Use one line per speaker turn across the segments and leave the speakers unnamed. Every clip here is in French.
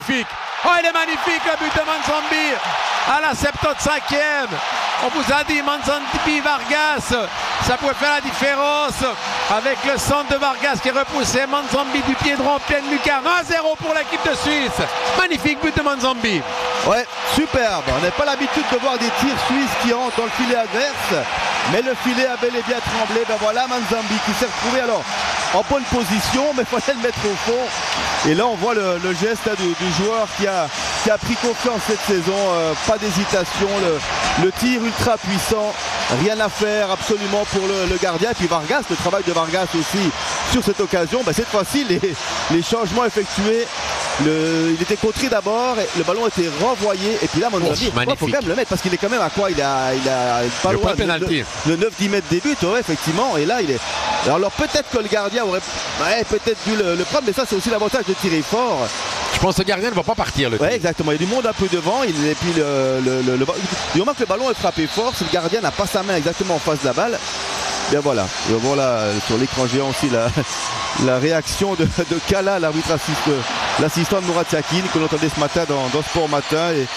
Magnifique. Oh, il est magnifique le but de Manzambi à la 75e. On vous a dit Manzambi Vargas, ça pouvait faire la différence avec le centre de Vargas qui repoussait Manzambi du pied droit en pleine lucarne. 1-0 pour l'équipe de Suisse. Magnifique but de Manzambi.
Ouais, superbe. On n'a pas l'habitude de voir des tirs suisses qui rentrent dans le filet adverse, mais le filet a bel et bien tremblé. Ben voilà Manzambi qui s'est retrouvé alors en bonne position, mais il fallait le mettre au fond. Et là on voit le geste là, du joueur qui a pris confiance cette saison, pas d'hésitation, le tir ultra puissant, rien à faire absolument pour le gardien. Et puis Vargas, le travail de Vargas aussi sur cette occasion, ben cette fois-ci les changements effectués, il était contré d'abord, le ballon était renvoyé et puis là Manzambi, il faut quand même le mettre parce qu'il est quand même à quoi, il a pas loin de 9-10 mètres des buts, ouais, effectivement, et là il est... Alors peut-être que le gardien aurait peut-être dû le prendre, mais ça c'est aussi l'avantage de tirer fort.
Je pense que le gardien ne va pas partir.
Oui, exactement, il y a du monde un peu devant, et puis du moment que le ballon est frappé fort, si le gardien n'a pas sa main exactement en face de la balle, bien voilà. Et voilà sur l'écran géant aussi la réaction de Kala, l'arbitre l'assistant de Murat Yakin, que l'on entendait ce matin dans Sport Matin, et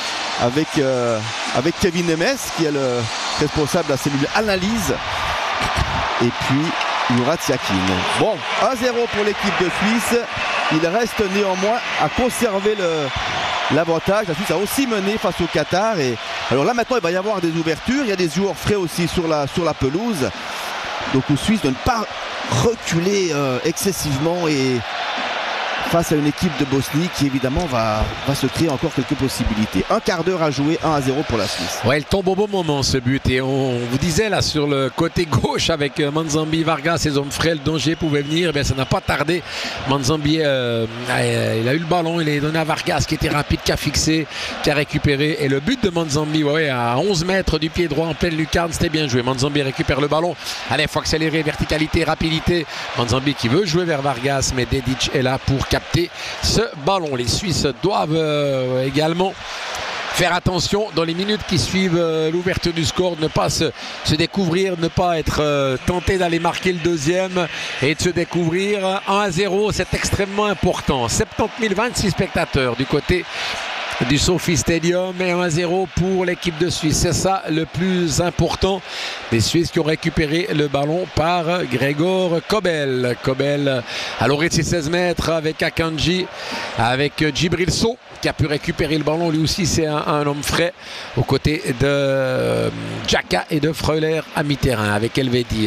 avec Kevin Nemes qui est le responsable de la cellule analyse, et puis Murat Yakin. Bon, 1-0 pour l'équipe de Suisse. Il reste néanmoins à conserver l'avantage. La Suisse a aussi mené face au Qatar. Et alors là maintenant il va y avoir des ouvertures. Il y a des joueurs frais aussi sur la pelouse. Donc aux Suisses de ne pas reculer excessivement et face à une équipe de Bosnie qui évidemment va se créer encore quelques possibilités. Un quart d'heure à jouer, 1-0 pour la Suisse.
Ouais, elle tombe au bon moment ce but, et on vous disait là sur le côté gauche avec Manzambi, Vargas, ses hommes frais, le danger pouvait venir, et bien ça n'a pas tardé. Manzambi il a eu le ballon, il est donné à Vargas qui était rapide, qui a fixé, qui a récupéré, et le but de Manzambi, ouais, à 11 mètres du pied droit en pleine lucarne, c'était bien joué. Manzambi récupère le ballon, allez, il faut accélérer, verticalité, rapidité. Manzambi qui veut jouer vers Vargas, mais Dedic est là pour capter ce ballon. Les Suisses doivent également faire attention dans les minutes qui suivent l'ouverture du score, ne pas se découvrir, ne pas être tenté d'aller marquer le deuxième et de se découvrir. 1-0, c'est extrêmement important. 70 026 spectateurs du côté du Sophie Stadium, et 1-0 pour l'équipe de Suisse. C'est ça le plus important. Les Suisses qui ont récupéré le ballon par Gregor Kobel. Kobel à l'orée de ses 16 mètres avec Akanji, avec Djibril Sow qui a pu récupérer le ballon. Lui aussi c'est un homme frais aux côtés de Xhaka et de Freuler à mi-terrain avec Elvedi.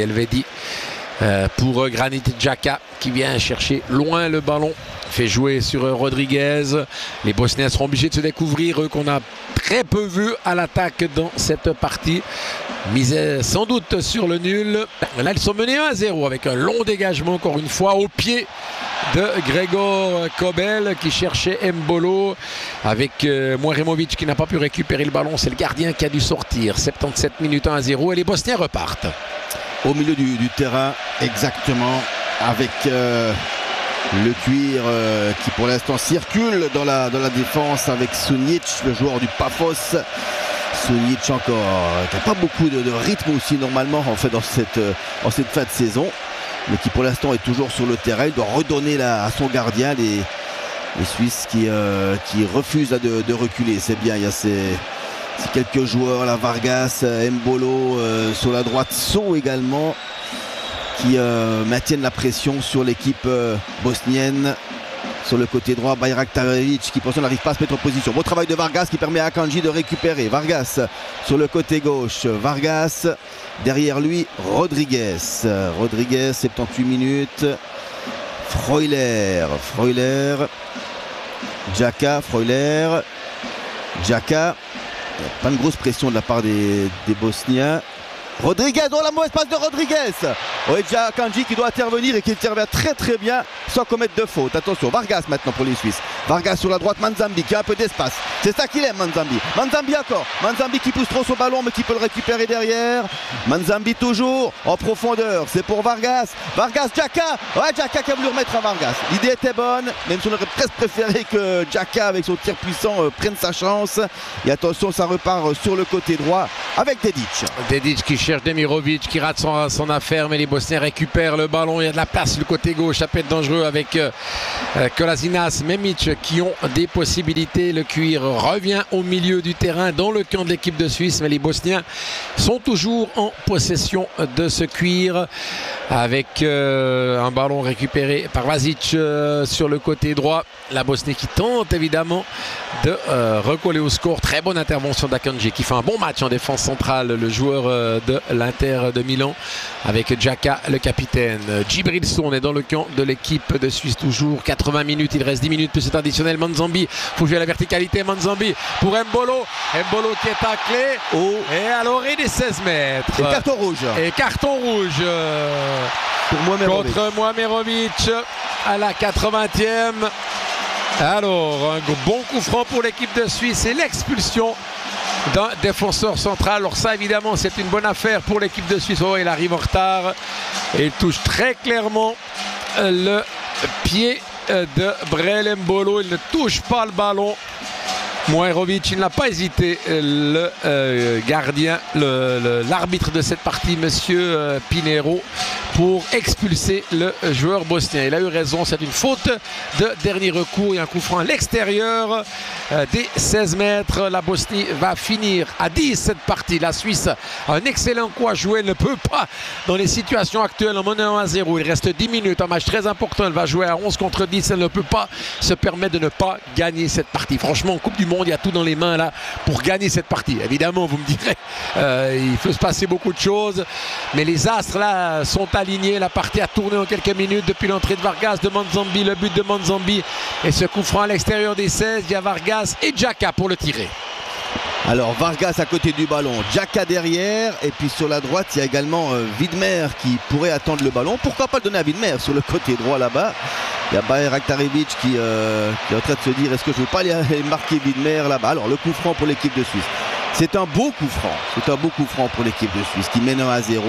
Pour Granit Xhaka qui vient chercher loin le ballon, fait jouer sur Rodriguez. Les Bosniens seront obligés de se découvrir, eux qu'on a très peu vu à l'attaque dans cette partie. Misaient sans doute sur le nul. Là ils sont menés 1-0 avec un long dégagement encore une fois au pied de Gregor Kobel qui cherchait Mbolo avec Mouremovic qui n'a pas pu récupérer le ballon. C'est le gardien qui a dû sortir. 77 minutes 1-0 et les Bosniens repartent.
Au milieu du terrain, exactement, avec le cuir qui pour l'instant circule dans la défense avec Sunic, le joueur du Pafos. Sunic encore, qui n'a pas beaucoup de rythme aussi normalement en fait dans cette fin de saison, mais qui pour l'instant est toujours sur le terrain. Il doit redonner à son gardien, les Suisses qui refusent là, de reculer. C'est bien, il y a ces quelques joueurs là, Vargas, Mbolo sur la droite, Sow également, qui maintiennent la pression sur l'équipe bosnienne. Sur le côté droit, Bayraktarevic qui pour l'instant n'arrive pas à se mettre en position. Beau travail de Vargas qui permet à Akanji de récupérer. Vargas sur le côté gauche. Vargas, derrière lui, Rodriguez. Rodriguez, 78 minutes. Freuler. Xhaka, Freuler. Xhaka. Pas une grosse pression de la part des Bosniens. Rodriguez, oh la mauvaise passe de Rodriguez. Oui, déjà Akanji qui doit intervenir et qui intervient très bien sans commettre de faute. Attention, Vargas maintenant pour les Suisses. Vargas sur la droite, Manzambi qui a un peu d'espace. C'est ça qu'il aime, Manzambi. Manzambi encore. Manzambi qui pousse trop son ballon, mais qui peut le récupérer derrière. Manzambi toujours en profondeur. C'est pour Vargas. Vargas, Xhaka. Ouais, Xhaka qui a voulu remettre à Vargas. L'idée était bonne, même si on aurait presque préféré que Xhaka, avec son tir puissant, prenne sa chance. Et attention, ça repart sur le côté droit avec Dedic.
Dedic qui cherche Demirovic, qui rate son affaire, mais les Bosniens récupèrent le ballon. Il y a de la place sur le côté gauche. Ça peut être dangereux avec Kolasinac, Memic qui ont des possibilités. Le cuir revient au milieu du terrain dans le camp de l'équipe de Suisse, mais les Bosniens sont toujours en possession de ce cuir avec un ballon récupéré par Vasic sur le côté droit. La Bosnie qui tente évidemment de recoller au score. Très bonne intervention d'Akanji qui fait un bon match en défense centrale, le joueur de l'Inter de Milan, avec Xhaka le capitaine. Djibrilson est dans le camp de l'équipe de Suisse toujours. 80 minutes, il reste 10 minutes plus cet additionnel. Manzambi, faut jouer à la verticalité. Manzambi pour Mbolo. Mbolo qui est taclé. Et à l'orée des 16 mètres.
Et carton rouge.
Et carton rouge
pour Mohamerovic.
Contre Mohamerovic à la 80e. Alors, un bon coup franc pour l'équipe de Suisse et l'expulsion d'un défenseur central. Alors ça, évidemment, c'est une bonne affaire pour l'équipe de Suisse. Oh, il arrive en retard et il touche très clairement le pied de Breel Mbolo. Il ne touche pas le ballon. Mohamerovic, il n'a pas hésité, le gardien, l'arbitre de cette partie, monsieur Pinheiro, pour expulser le joueur bosnien. Il a eu raison, c'est une faute de dernier recours et un coup franc à l'extérieur des 16 mètres. La Bosnie va finir à 10 cette partie. La Suisse a un excellent coup à jouer, elle ne peut pas, dans les situations actuelles, en menant 1-0. Il reste 10 minutes, un match très important. Elle va jouer à 11 contre 10, elle ne peut pas se permettre de ne pas gagner cette partie. Franchement, en Coupe du Monde, il y a tout dans les mains là pour gagner cette partie. Évidemment, vous me direz, il peut se passer beaucoup de choses, mais les astres là sont alignés. La partie a tourné en quelques minutes depuis l'entrée de Vargas, de Manzambi, le but de Manzambi et ce coup franc à l'extérieur des 16. Il y a Vargas et Xhaka pour le tirer.
Alors Vargas à côté du ballon, Xhaka derrière, et puis sur la droite il y a également Widmer qui pourrait attendre le ballon. Pourquoi pas le donner à Widmer sur le côté droit là-bas. Il y a Bayraktarevic qui est en train de se dire, est-ce que je ne veux pas aller marquer Widmer là-bas. Alors le coup franc pour l'équipe de Suisse. C'est un beau coup franc. C'est un beau coup franc pour l'équipe de Suisse qui mène 1-0.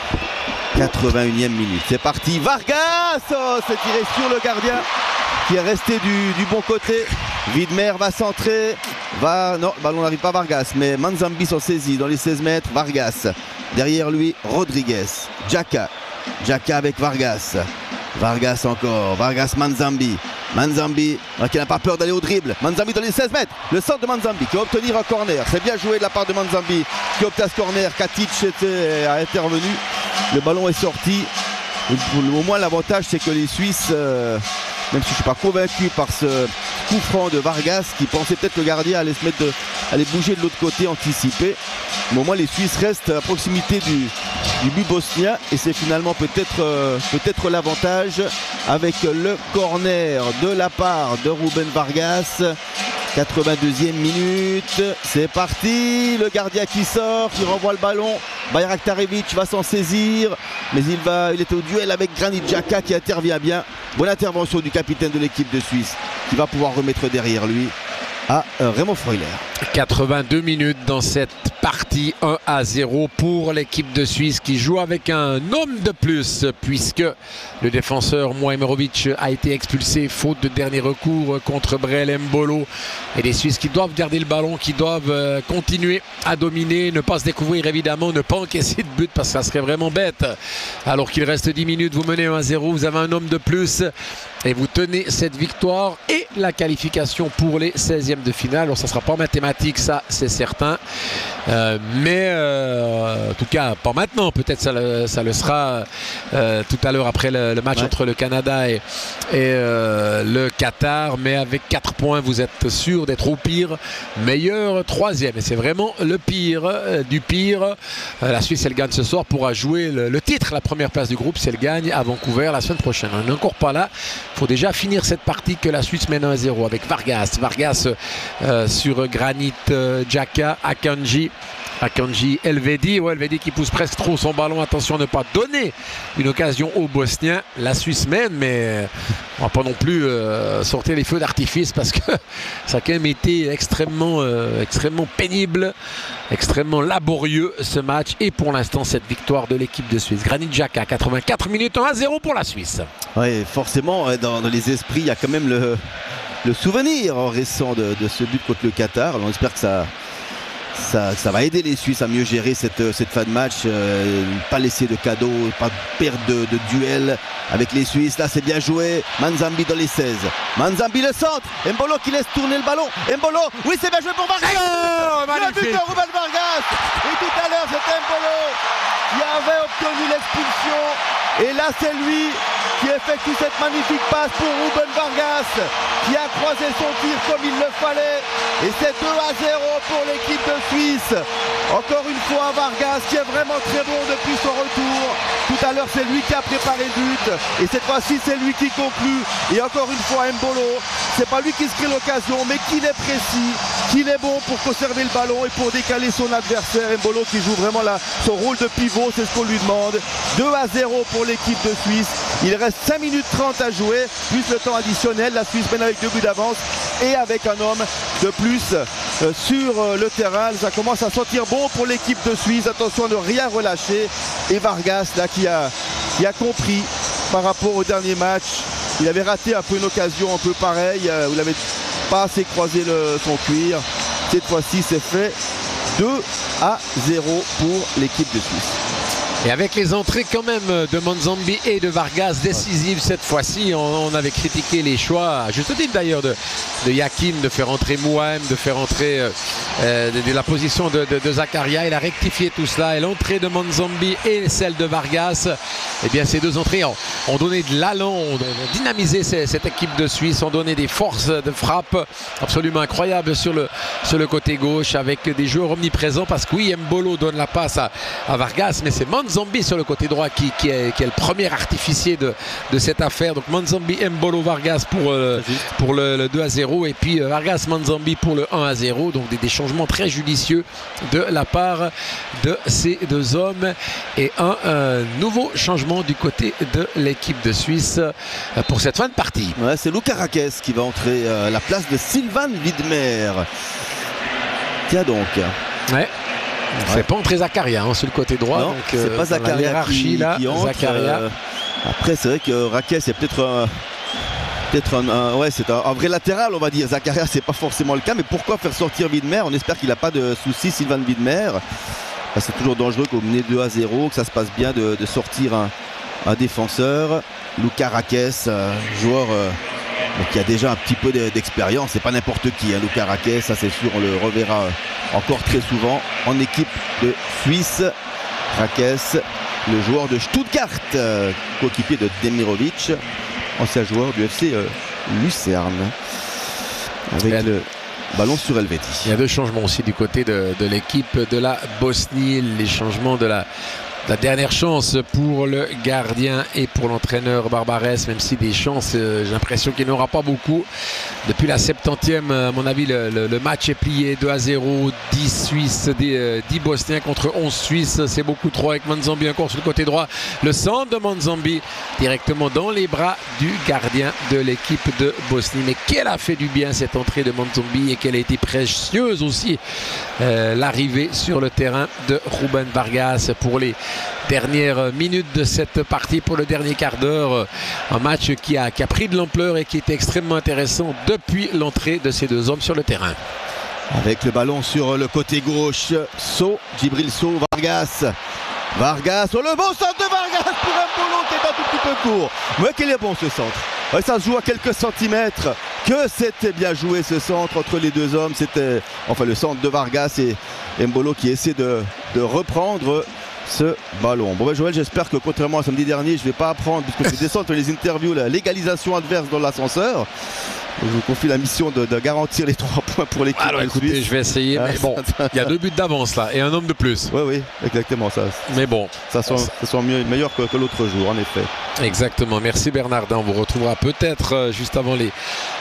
81e minute. C'est parti. Vargas, c'est tiré sur le gardien qui est resté du bon côté. Widmer va centrer. Non, le ballon n'arrive pas à Vargas, mais Manzambi s'en saisit dans les 16 mètres. Vargas. Derrière lui, Rodriguez. Xhaka. Xhaka avec Vargas. Vargas encore. Vargas, Manzambi. Manzambi qui n'a pas peur d'aller au dribble. Manzambi dans les 16 mètres. Le centre de Manzambi qui va obtenir un corner. C'est bien joué de la part de Manzambi qui obtient ce corner. Katic a intervenu. Le ballon est sorti. Au moins l'avantage c'est que les Suisses, même si je ne suis pas convaincu par ce coup franc de Vargas qui pensait peut-être le gardien allait aller bouger de l'autre côté, anticiper. Mais au moins les Suisses restent à proximité du but bosnien et c'est finalement peut-être l'avantage avec le corner de la part de Ruben Vargas. 82e minute, c'est parti, le gardien qui sort, qui renvoie le ballon, Bayraktarevic va s'en saisir, mais il est au duel avec Granit Xhaka qui intervient bien. Bonne intervention du capitaine de l'équipe de Suisse qui va pouvoir remettre derrière lui à Remo Freuler.
82 minutes dans cette partie, 1-0 pour l'équipe de Suisse qui joue avec un homme de plus puisque le défenseur Mohamerovic a été expulsé faute de dernier recours contre Breel Mbolo et les Suisses qui doivent garder le ballon, qui doivent continuer à dominer, ne pas se découvrir évidemment, ne pas encaisser de but parce que ça serait vraiment bête. Alors qu'il reste 10 minutes, vous menez 1-0, vous avez un homme de plus et vous tenez cette victoire et la qualification pour les 16e de finale. Alors ça ne sera pas mathématique, ça c'est certain, mais en tout cas pas maintenant, peut-être ça le sera tout à l'heure après le match entre le Canada et le Qatar, mais avec 4 points vous êtes sûr d'être au pire meilleur 3e et c'est vraiment le pire du pire. La Suisse, elle gagne ce soir, pourra jouer le titre, la première place du groupe si elle gagne à Vancouver la semaine prochaine. On n'est encore pas là, il faut déjà finir cette partie que la Suisse mène 1-0 avec Vargas sur Granit Xhaka, Akanji Akanji Elvedi. Ouais, Elvedi qui pousse presque trop son ballon. Attention à ne pas donner une occasion aux Bosniens. La Suisse mène, mais on va pas non plus sortir les feux d'artifice parce que ça a quand même été extrêmement pénible, extrêmement laborieux ce match. Et pour l'instant, cette victoire de l'équipe de Suisse. Granit Xhaka, 84 minutes, 1-0 pour la Suisse.
Oui, forcément, dans les esprits, il y a quand même le souvenir récent de ce but contre le Qatar. Alors, on espère que ça va aider les Suisses à mieux gérer cette fin de match, pas laisser de cadeaux, pas perdre de duel avec les Suisses. Là c'est bien joué, Manzambi dans les 16, Manzambi le centre, Embolo qui laisse tourner le ballon, Embolo, oui c'est bien joué pour Vargas, le but de Ruben Vargas. Et tout à l'heure c'était Embolo qui avait obtenu l'expulsion, et là c'est lui qui effectue cette magnifique passe pour Ruben Vargas, qui a croisé son tir comme il le fallait, et c'est 2-0 pour l'équipe de Suisse. Encore une fois Vargas qui est vraiment très bon depuis son retour. Tout à l'heure c'est lui qui a préparé le but, et cette fois-ci c'est lui qui conclut. Et encore une fois Embolo, c'est pas lui qui se crée l'occasion, mais qu'il est précis, qu'il est bon pour conserver le ballon et pour décaler son adversaire. Embolo qui joue vraiment son rôle de pivot, c'est ce qu'on lui demande. 2-0 pour l'équipe de Suisse. Il reste 5 minutes 30 à jouer, plus le temps additionnel. La Suisse mène avec 2 buts d'avance et avec un homme de plus sur le terrain. Ça commence à sentir bon pour l'équipe de Suisse. Attention à ne rien relâcher. Et Vargas là qui a compris par rapport au dernier match. Il avait raté un peu une occasion un peu pareille, où il n'avait pas assez croisé son cuir. Cette fois-ci c'est fait. 2-0 pour l'équipe de Suisse.
Et avec les entrées quand même de Manzambi et de Vargas décisives cette fois-ci, on avait critiqué les choix, à juste titre d'ailleurs, de Yakin, de faire entrer Mouhem, de faire entrer de la position de Zakaria. Il a rectifié tout cela, et l'entrée de Manzambi et celle de Vargas, eh bien ces deux entrées ont donné de l'allant, ont dynamisé cette équipe de Suisse, ont donné des forces de frappe absolument incroyables sur le côté gauche, avec des joueurs omniprésents, parce que oui, Embolo donne la passe à Vargas, mais c'est Manzambi sur le côté droit qui est le premier artificier de cette affaire. Donc Manzambi, Embolo, Vargas pour le 2-0, et puis Vargas, Manzambi pour le 1-0. Donc des changements très judicieux de la part de ces deux hommes, et un nouveau changement du côté de l'équipe de Suisse pour cette fin de partie.
Ouais, c'est Luka Rakes qui va entrer à la place de Sylvain Widmer. Tiens donc.
Ouais. C'est pas entrer Zakaria sur le côté droit.
Non, c'est pas Zakaria qui entre. Zakaria. Après, c'est vrai que Rakes est peut-être un vrai latéral, on va dire. Zakaria, c'est pas forcément le cas, mais pourquoi faire sortir Widmer? On espère qu'il n'a pas de soucis, Sylvain Widmer. C'est toujours dangereux qu'au mener 2-0, que ça se passe bien de sortir un défenseur. Luka Rakes, joueur qui a déjà un petit peu d'expérience. C'est pas n'importe qui, Luka Rakes, ça c'est sûr, on le reverra encore très souvent en équipe de Suisse. Rakes, le joueur de Stuttgart, coéquipier de Demirovic, ancien joueur du FC Lucerne, avec le ballon sur Elvedi.
Il y a deux changements aussi du côté de l'équipe de la Bosnie. Les changements de la dernière chance pour le gardien et pour l'entraîneur Barbares, même si des chances, j'ai l'impression qu'il n'aura pas beaucoup. Depuis la 70e, à mon avis, le match est plié. 2-0, 10 Suisses, 10 Bosniens contre 11 Suisses. C'est beaucoup trop, avec Manzambi encore sur le côté droit. Le centre de Manzambi directement dans les bras du gardien de l'équipe de Bosnie. Mais quelle a fait du bien cette entrée de Manzambi, et quelle a été précieuse aussi l'arrivée sur le terrain de Ruben Vargas pour les dernières minutes de cette partie, pour le dernier quart d'heure. Un match qui a pris de l'ampleur et qui était extrêmement intéressant depuis l'entrée de ces deux hommes sur le terrain.
Avec le ballon sur le côté gauche, Djibril Sow, Vargas, oh, le bon centre de Vargas pour Embolo qui est un tout petit peu court. Mais qu'il est bon ce centre. Ouais, ça se joue à quelques centimètres. Que c'était bien joué ce centre entre les deux hommes. C'était le centre de Vargas et Embolo qui essaie de reprendre ce ballon. Bon, Joël, j'espère que contrairement à samedi dernier, je ne vais pas apprendre, puisque je descends les interviews, la légalisation adverse dans l'ascenseur. Je vous confie la mission de garantir les 3 points pour l'équipe.
Alors écoutez, je vais essayer, mais bon, il y a 2 buts d'avance là, et un homme de plus.
Oui, exactement ça.
Mais bon,
ça sent meilleur que l'autre jour, en effet.
Exactement, merci Bernardin. On vous retrouvera peut-être juste avant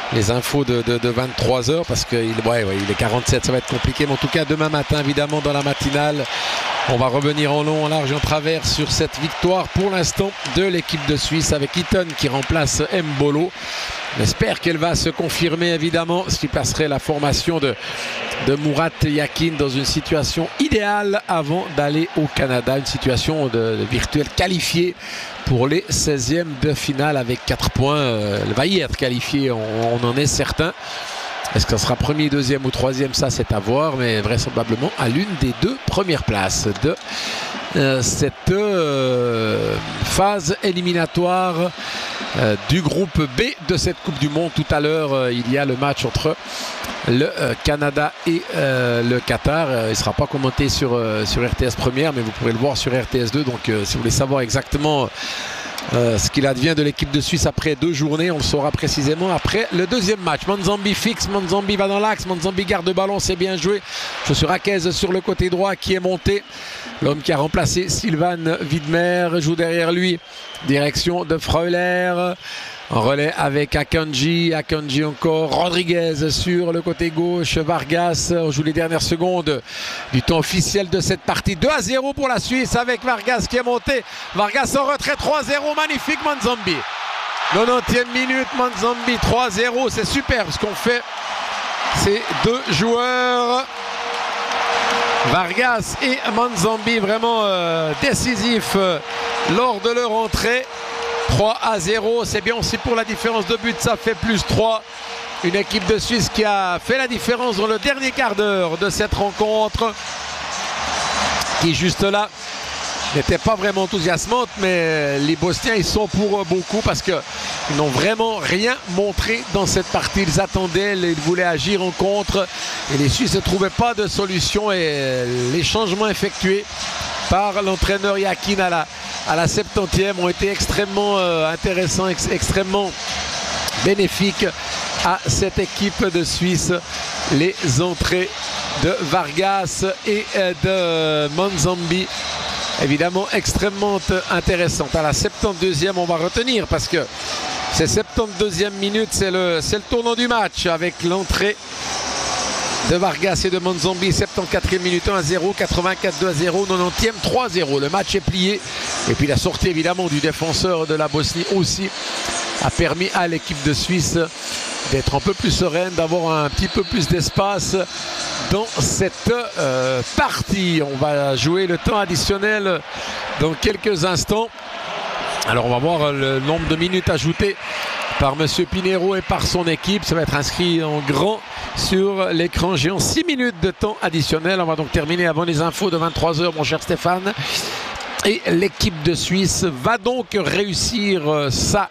les infos de 23h parce qu'il il est 47, ça va être compliqué. Mais en tout cas, demain matin, évidemment, dans la matinale, on va revenir en long, en large et en travers sur cette victoire pour l'instant de l'équipe de Suisse avec Eaton qui remplace Mbolo. On espère qu'elle va se confirmer évidemment, ce qui passerait la formation de Murat Yakin dans une situation idéale avant d'aller au Canada. Une situation de virtuel qualifié pour les 16e de finale avec 4 points. Elle va y être qualifiée, on en est certain. Est-ce que ça sera premier, deuxième ou troisième, ça c'est à voir, mais vraisemblablement à l'une des 2 premières places de cette phase éliminatoire du groupe B de cette Coupe du Monde. Tout à l'heure, il y a le match entre le Canada et le Qatar. Il ne sera pas commenté sur RTS Première, mais vous pourrez le voir sur RTS 2. Donc si vous voulez savoir exactement ce qu'il advient de l'équipe de Suisse après 2 journées, on le saura précisément après le deuxième match. Manzambi fixe, Manzambi va dans l'axe, Manzambi garde le ballon, c'est bien joué. Sur Akez sur le côté droit qui est monté. L'homme qui a remplacé Sylvain Widmer joue derrière lui. Direction de Freuler. En relais avec Akanji encore, Rodriguez sur le côté gauche, Vargas, on joue les dernières secondes du temps officiel de cette partie. 2-0 pour la Suisse avec Vargas qui est monté, Vargas en retrait, 3-0, magnifique Manzambi. 90e minute, Manzambi 3-0, c'est super ce qu'on fait ces 2 joueurs. Vargas et Manzambi vraiment décisifs lors de leur entrée. 3-0, c'est bien aussi pour la différence de but, ça fait plus 3. Une équipe de Suisse qui a fait la différence dans le dernier quart d'heure de cette rencontre, qui juste là n'était pas vraiment enthousiasmante, mais les Bosniens ils sont pour beaucoup parce qu'ils n'ont vraiment rien montré dans cette partie. Ils attendaient, ils voulaient agir en contre et les Suisses ne trouvaient pas de solution, et les changements effectués par l'entraîneur Yakin à la 70e ont été extrêmement intéressants, extrêmement bénéfiques à cette équipe de Suisse. Les entrées de Vargas et de Manzambi, évidemment extrêmement intéressantes. À la 72e, on va retenir parce que c'est 72e minute, c'est le tournant du match avec l'entrée de Vargas et de Manzambi. 74e minute 1-0, 84 2-0, 90e 3-0. Le match est plié. Et puis la sortie évidemment du défenseur de la Bosnie aussi a permis à l'équipe de Suisse d'être un peu plus sereine, d'avoir un petit peu plus d'espace dans cette partie. On va jouer le temps additionnel dans quelques instants. Alors on va voir le nombre de minutes ajoutées par M. Pinheiro et par son équipe. Ça va être inscrit en grand sur l'écran géant. 6 minutes de temps additionnel. On va donc terminer avant les infos de 23h, mon cher Stéphane. Et l'équipe de Suisse va donc réussir sa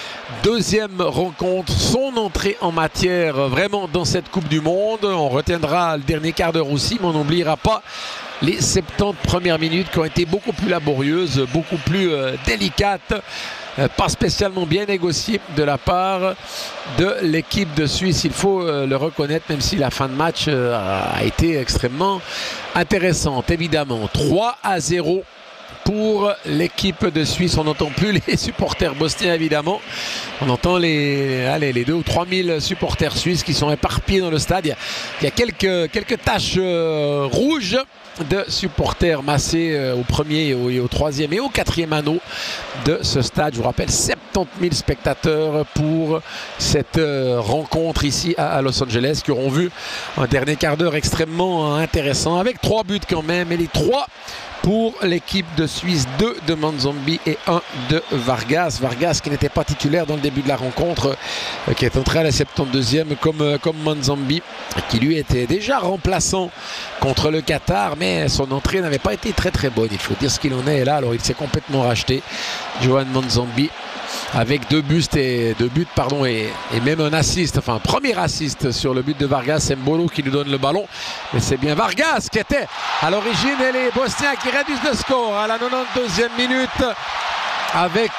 2e rencontre, son entrée en matière vraiment dans cette Coupe du Monde. On retiendra le dernier quart d'heure aussi, mais on n'oubliera pas les 70 premières minutes qui ont été beaucoup plus laborieuses, beaucoup plus délicates, pas spécialement bien négociées de la part de l'équipe de Suisse. Il faut le reconnaître, même si la fin de match a été extrêmement intéressante. Évidemment, 3-0 pour l'équipe de Suisse. On n'entend plus les supporters bosniens évidemment. On entend les 2 ou 3 000 supporters suisses qui sont éparpillés dans le stade. Il y a quelques taches rouges de supporters massés au premier et au troisième et au 4e anneau de ce stade. Je vous rappelle, 70 000 spectateurs pour cette rencontre ici à Los Angeles, qui auront vu un dernier quart d'heure extrêmement intéressant avec 3 buts quand même, et les 3 pour l'équipe de Suisse, 2 de Manzambi et 1 de Vargas. Vargas qui n'était pas titulaire dans le début de la rencontre, qui est entré à la 72e comme Manzambi, qui lui était déjà remplaçant contre le Qatar, mais son entrée n'avait pas été très très bonne, il faut dire ce qu'il en est. Et là, alors il s'est complètement racheté, Johan Manzambi, avec 2 buts et même un assist, enfin un premier assist sur le but de Vargas. C'est Mbolo qui lui donne le ballon, mais c'est bien Vargas qui était à l'origine, et les Bosniens qui réduisent le score à la 92e minute avec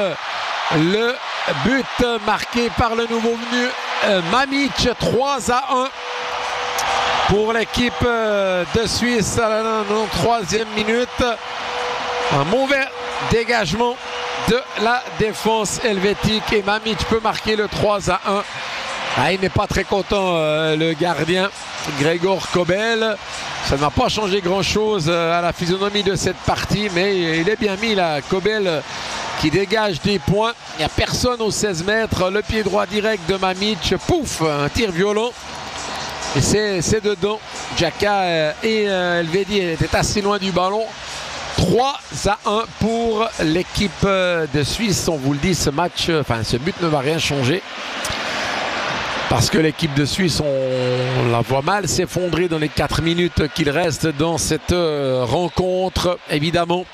le but marqué par le nouveau venu Mamic. 3-1 pour l'équipe de Suisse à la 93e minute. Un mauvais dégagement de la défense helvétique et Mamic peut marquer le 3-1 Ah, il n'est pas très content, le gardien Grégor Kobel. Ça n'a pas changé grand-chose à la physionomie de cette partie, mais il est bien mis là, Kobel qui dégage des points. Il n'y a personne aux 16 mètres. Le pied droit direct de Mamić. Pouf, un tir violent. Et c'est dedans. Xhaka et Elvedi étaient assez loin du ballon. 3-1 pour l'équipe de Suisse. On vous le dit, ce match, ce but ne va rien changer. Parce que l'équipe de Suisse, on la voit mal s'effondrer dans les 4 minutes qu'il reste dans cette rencontre. Évidemment,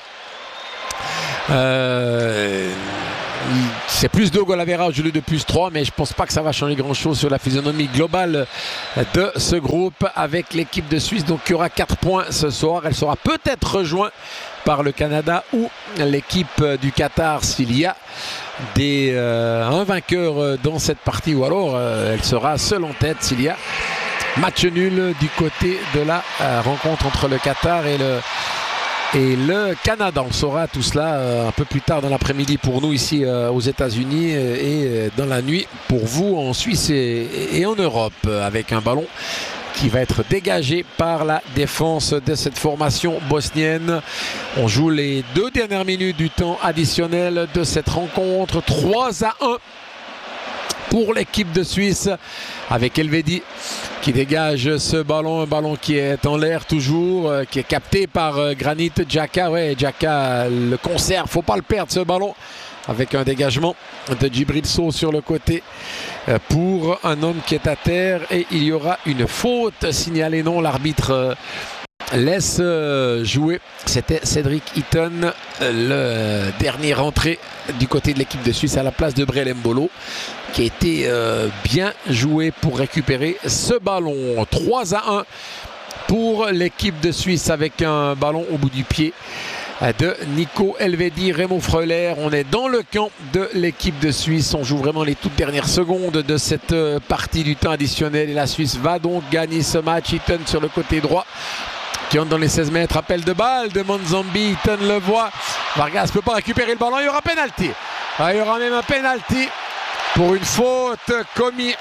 c'est plus 2 goals average au lieu de plus 3, mais je ne pense pas que ça va changer grand-chose sur la physionomie globale de ce groupe avec l'équipe de Suisse. Donc il y aura 4 points ce soir. Elle sera peut-être rejointe par le Canada ou l'équipe du Qatar s'il y a un vainqueur dans cette partie, ou alors elle sera seule en tête s'il y a match nul du côté de la rencontre entre le Qatar et le Canada. On saura tout cela un peu plus tard dans l'après-midi pour nous ici aux États-Unis et dans la nuit pour vous en Suisse et en Europe, avec un ballon qui va être dégagé par la défense de cette formation bosnienne. On joue les 2 dernières minutes du temps additionnel de cette rencontre. 3-1 pour l'équipe de Suisse avec Elvedi qui dégage ce ballon, un ballon qui est en l'air toujours, qui est capté par Granit Xhaka. Ouais, Xhaka le conserve, faut pas le perdre ce ballon, avec un dégagement de Djibril Sow sur le côté pour un homme qui est à terre, et il y aura une faute signalée. Non, l'arbitre laisse jouer. C'était Cédric Eaton, le dernier rentré du côté de l'équipe de Suisse à la place de Brelem Bolo, qui a été bien joué pour récupérer ce ballon. 3-1 pour l'équipe de Suisse avec un ballon au bout du pied de Nico Elvedi, Remo Freuler. On est dans le camp de l'équipe de Suisse. On joue vraiment les toutes dernières secondes de cette partie du temps additionnel et la Suisse va donc gagner ce match. Eaton sur le côté droit qui entre dans les 16 mètres. Appel de balle de Monzambi. Eaton le voit. Vargas ne peut pas récupérer le ballon. Il y aura pénalty. Il y aura même un pénalty pour une faute commise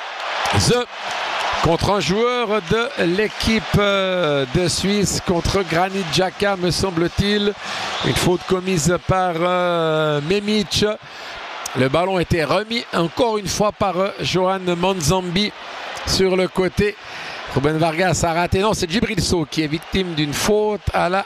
contre un joueur de l'équipe de Suisse, contre Granit Xhaka, me semble-t-il. Une faute commise par Mamić. Le ballon était remis encore une fois par Johan Monzambi sur le côté. Ruben Vargas a raté. Non, c'est Djibril Sow qui est victime d'une faute à la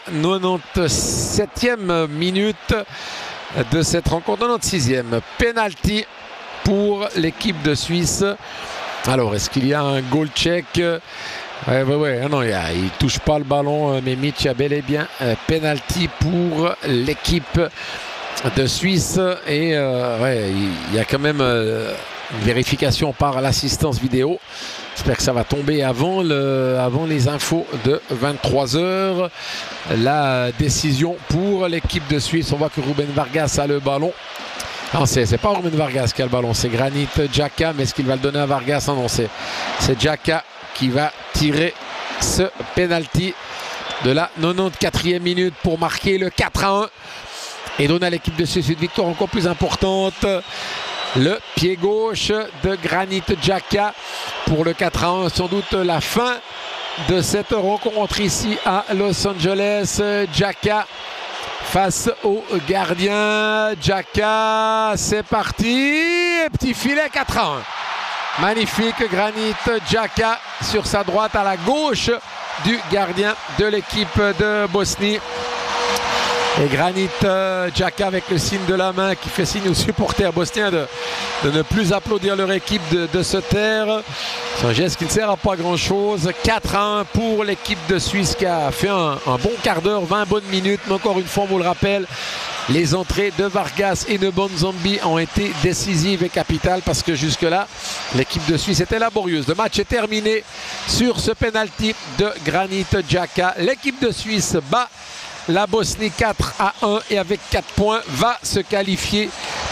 97e minute de cette rencontre. 96e. Penalty pour l'équipe de Suisse. Alors, est-ce qu'il y a un goal check? Ouais. Ah non, il ne touche pas le ballon, mais Mitch a bel et bien penalty pour l'équipe de Suisse. Et il y a quand même une vérification par l'assistance vidéo. J'espère que ça va tomber avant les infos de 23h. La décision pour l'équipe de Suisse. On voit que Ruben Vargas a le ballon. Non, c'est pas Ruben Vargas qui a le ballon, c'est Granit Xhaka, mais est-ce qu'il va le donner à Vargas? Non, c'est Xhaka qui va tirer ce penalty de la 94e minute pour marquer le 4-1 et donner à l'équipe de Suisse une victoire encore plus importante. Le pied gauche de Granit Xhaka pour le 4-1, sans doute la fin de cette rencontre ici à Los Angeles. Xhaka face au gardien. Xhaka, c'est parti. Petit filet, 4-1. Magnifique Granit Xhaka sur sa droite à la gauche du gardien de l'équipe de Bosnie. Et Granit Xhaka avec le signe de la main qui fait signe aux supporters bosniens de ne plus applaudir leur équipe, de se taire. C'est un geste qui ne sert à pas grand-chose. 4-1 pour l'équipe de Suisse qui a fait un bon quart d'heure, 20 bonnes minutes. Mais encore une fois, on vous le rappelle, les entrées de Vargas et de Monzambi ont été décisives et capitales parce que jusque-là, l'équipe de Suisse était laborieuse. Le match est terminé sur ce penalty de Granit Xhaka. L'équipe de Suisse bat la Bosnie 4-1 et avec 4 points va se qualifier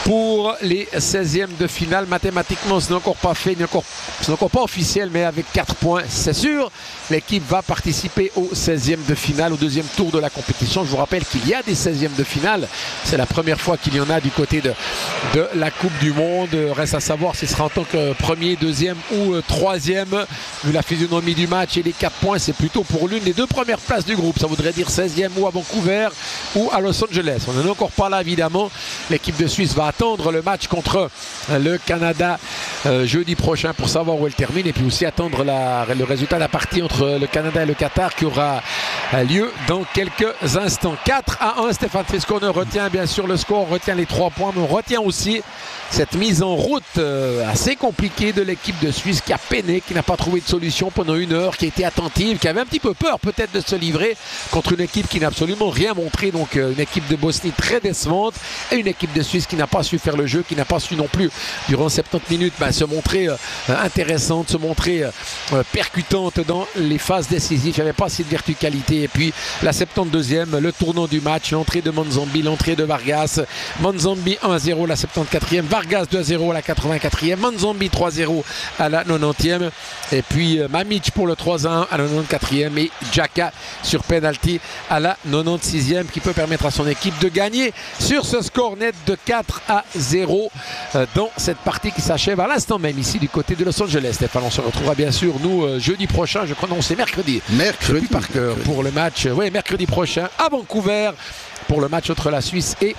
pour les 16e de finale. Mathématiquement, ce n'est encore pas fait, ce n'est encore pas officiel, mais avec 4 points, c'est sûr. L'équipe va participer au 16e de finale, au deuxième tour de la compétition. Je vous rappelle qu'il y a des 16e de finale. C'est la première fois qu'il y en a du côté de la Coupe du Monde. Reste à savoir si ce sera en tant que premier, deuxième ou troisième. Vu la physionomie du match et les 4 points, c'est plutôt pour l'une des 2 premières places du groupe. Ça voudrait dire 16e ou à Vancouver ou à Los Angeles. On n'en est encore pas là, évidemment. L'équipe de Suisse va attendre le match contre le Canada jeudi prochain pour savoir où elle termine, et puis aussi attendre le résultat de la partie entre le Canada et le Qatar qui aura lieu dans quelques instants. 4-1, Stéphane Fisconer retient bien sûr le score, retient les 3 points, mais on retient aussi cette mise en route assez compliquée de l'équipe de Suisse qui a peiné, qui n'a pas trouvé de solution pendant 1 heure, qui a été attentive, qui avait un petit peu peur peut-être de se livrer contre une équipe qui n'a absolument rien montré, donc une équipe de Bosnie très décevante et une équipe de Suisse qui n'a pas su faire le jeu, qui n'a pas su non plus durant 70 minutes se montrer intéressante, se montrer percutante dans les phases décisives. Il n'y avait pas assez de verticalité. Et puis la 72e, le tournant du match, l'entrée de Monzambi, l'entrée de Vargas. Monzambi 1-0 la 74e, Vargas 2-0 à la 84e, Monzambi 3-0 à la 90e, et puis Mamic pour le 3-1 à la 94e et Xhaka sur penalty à la 96e qui peut permettre à son équipe de gagner sur ce score net de 4-0 dans cette partie qui s'achève à l'instant même ici du côté de Los Angeles. Stéphane, on se retrouvera bien sûr nous jeudi prochain, je crois, non, c'est mercredi par cœur pour le match, mercredi prochain à Vancouver pour le match entre la Suisse et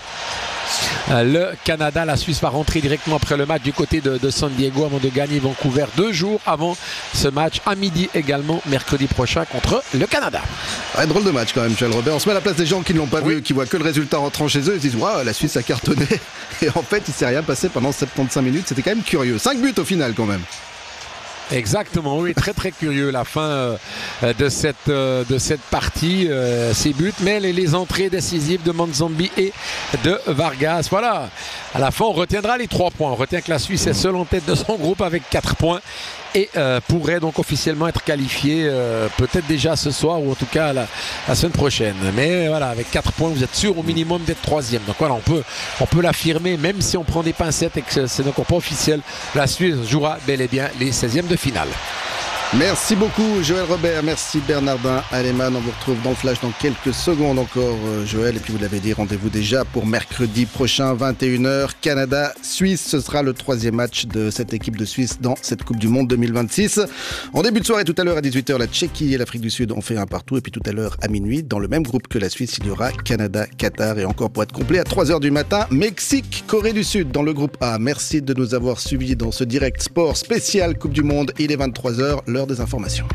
le Canada. La Suisse va rentrer directement après le match du côté de San Diego avant de gagner Vancouver 2 jours avant ce match à midi également mercredi prochain contre le Canada.
Ouais, drôle de match quand même, Joël Robert. On se met à la place des gens qui ne l'ont pas vu, qui voient que le résultat rentrant chez eux. Ils se disent waouh, la Suisse a cartonné. Et en fait, il ne s'est rien passé pendant 75 minutes. C'était quand même curieux. 5 buts au final quand même.
Exactement, oui, très très curieux la fin de cette partie, ces buts, mais les entrées décisives de Monzambi et de Vargas. Voilà, à la fin on retiendra les 3 points, on retient que la Suisse est seule en tête de son groupe avec 4 points et pourrait donc officiellement être qualifiée peut-être déjà ce soir ou en tout cas la semaine prochaine. Mais voilà, avec 4 points, vous êtes sûr au minimum d'être 3e. Donc voilà, on peut l'affirmer, même si on prend des pincettes et que c'est encore pas officiel, la Suisse jouera bel et bien les 16e de finale.
Merci beaucoup Joël Robert, merci Bernardin Aleman. On vous retrouve dans le Flash dans quelques secondes encore Joël, et puis vous l'avez dit, rendez-vous déjà pour mercredi prochain 21h, Canada-Suisse. Ce sera le 3e match de cette équipe de Suisse dans cette Coupe du Monde 2026. En début de soirée tout à l'heure à 18h, la Tchéquie et l'Afrique du Sud ont fait un partout, et puis tout à l'heure à minuit, dans le même groupe que la Suisse, il y aura Canada-Qatar, et encore pour être complet à 3h du matin, Mexique-Corée du Sud dans le groupe A. Merci de nous avoir suivis dans ce direct sport spécial Coupe du Monde. Il est 23h, l'heure des informations.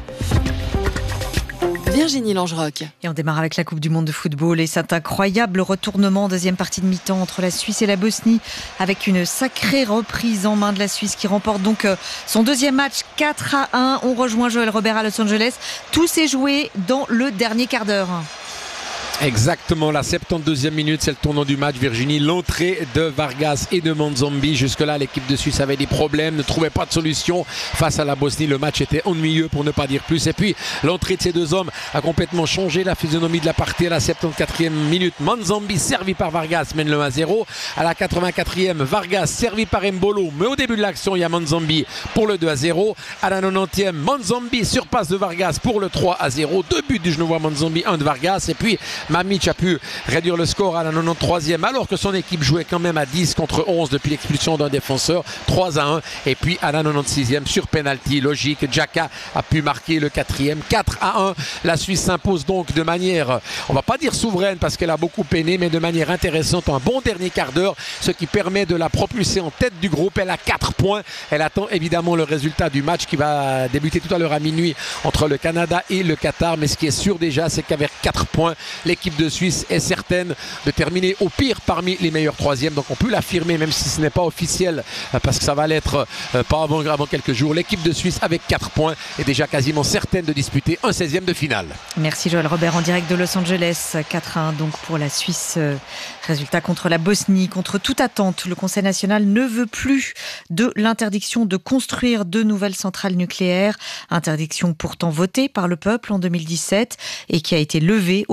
Virginie Langeroc.
Et on démarre avec la Coupe du Monde de football et cet incroyable retournement, deuxième partie de mi-temps entre la Suisse et la Bosnie, avec une sacrée reprise en main de la Suisse qui remporte donc son 2e match 4-1. On rejoint Joël Robert à Los Angeles. Tout s'est joué dans le dernier quart d'heure.
Exactement, la 72e minute, c'est le tournant du match, Virginie. L'entrée de Vargas et de Monzambi. Jusque-là, l'équipe de Suisse avait des problèmes, ne trouvait pas de solution face à la Bosnie. Le match était ennuyeux pour ne pas dire plus. Et puis, l'entrée de ces 2 hommes a complètement changé la physionomie de la partie. À la 74e minute, Monzambi, servi par Vargas, mène le 1-0. À la 84e, Vargas, servi par Mbolo. Mais au début de l'action, il y a Monzambi pour le 2-0. À la 90e, Monzambi surpasse de Vargas pour le 3-0. 2 buts du genevois Monzambi, 1 de Vargas. Et puis, Mamic a pu réduire le score à la 93e alors que son équipe jouait quand même à 10 contre 11 depuis l'expulsion d'un défenseur, 3-1. Et puis à la 96e sur penalty, logique, Xhaka a pu marquer le 4e, 4-1. La Suisse s'impose donc de manière, on va pas dire souveraine parce qu'elle a beaucoup peiné, mais de manière intéressante, un bon dernier quart d'heure, ce qui permet de la propulser en tête du groupe. Elle a 4 points, elle attend évidemment le résultat du match qui va débuter tout à l'heure à minuit entre le Canada et le Qatar, mais ce qui est sûr déjà, c'est qu'avec 4 points, l'équipe de Suisse est certaine de terminer au pire parmi les meilleurs 3e. Donc on peut l'affirmer, même si ce n'est pas officiel, parce que ça va l'être pas avant quelques jours. L'équipe de Suisse avec 4 points est déjà quasiment certaine de disputer un 16e de finale.
Merci Joël Robert en direct de Los Angeles. 4-1 donc pour la Suisse. Résultat contre la Bosnie. Contre toute attente, le Conseil national ne veut plus de l'interdiction de construire de nouvelles centrales nucléaires. Interdiction pourtant votée par le peuple en 2017 et qui a été levée aujourd'hui par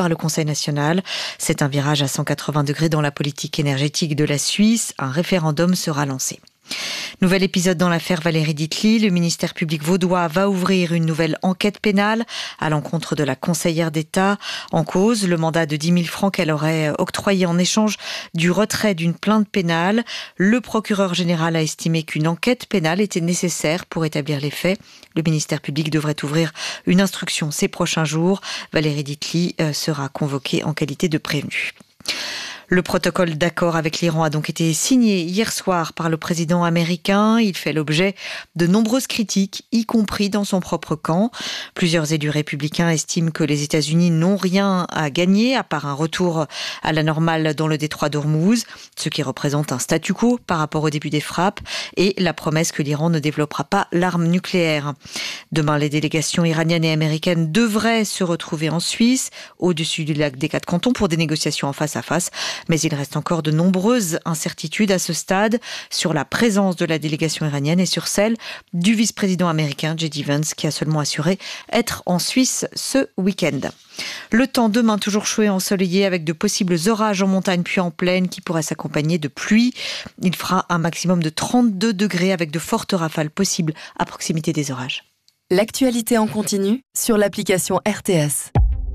par le Conseil national. C'est un virage à 180 degrés dans la politique énergétique de la Suisse. Un référendum sera lancé. Nouvel épisode dans l'affaire Valérie Ditli. Le ministère public vaudois va ouvrir une nouvelle enquête pénale à l'encontre de la conseillère d'État. En cause, le mandat de 10 000 francs qu'elle aurait octroyé en échange du retrait d'une plainte pénale. Le procureur général a estimé qu'une enquête pénale était nécessaire pour établir les faits. Le ministère public devrait ouvrir une instruction ces prochains jours. Valérie Ditli sera convoquée en qualité de prévenue. Le protocole d'accord avec l'Iran a donc été signé hier soir par le président américain. Il fait l'objet de nombreuses critiques, y compris dans son propre camp. Plusieurs élus républicains estiment que les États-Unis n'ont rien à gagner, à part un retour à la normale dans le détroit d'Ormuz, ce qui représente un statu quo par rapport au début des frappes, et la promesse que l'Iran ne développera pas l'arme nucléaire. Demain, les délégations iraniennes et américaines devraient se retrouver en Suisse, au-dessus du lac des Quatre Cantons, pour des négociations en face à face. Mais il reste encore de nombreuses incertitudes à ce stade sur la présence de la délégation iranienne et sur celle du vice-président américain J.D. Vance, qui a seulement assuré être en Suisse ce week-end. Le temps demain toujours chaud et ensoleillé avec de possibles orages en montagne puis en plaine qui pourraient s'accompagner de pluie. Il fera un maximum de 32 degrés avec de fortes rafales possibles à proximité des orages.
L'actualité en continu sur l'application RTS.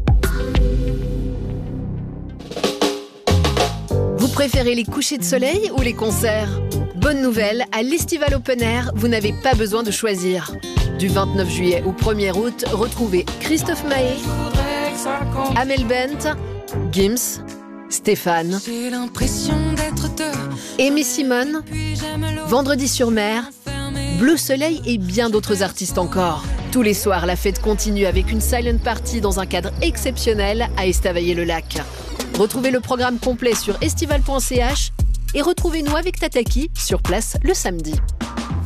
Vous préférez les couchers de soleil ou les concerts ? Bonne nouvelle, à l'Estival Open Air, vous n'avez pas besoin de choisir. Du 29 juillet au 1er août, retrouvez Christophe Maé, Amel Bent, Gims, Stéphane, Aimé Simone, Vendredi sur mer, Bleu Soleil et bien d'autres artistes encore. Tous les soirs, la fête continue avec une silent party dans un cadre exceptionnel à Estavayer-le-Lac. Retrouvez le programme complet sur estival.ch et retrouvez-nous avec Tataki sur place le samedi.